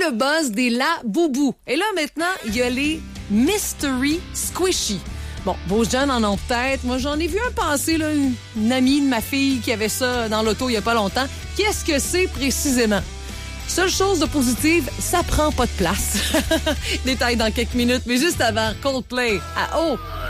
le buzz des Labubu. Et là, maintenant, il y a les Mystery Squishy. Bon, vos jeunes en ont peut-être. Moi, j'en ai vu un passer, là, une amie de ma fille qui avait ça dans l'auto il y a pas longtemps. Qu'est-ce que c'est précisément? Seule chose de positive, ça prend pas de place. Détail dans quelques minutes, mais juste avant, Coldplay à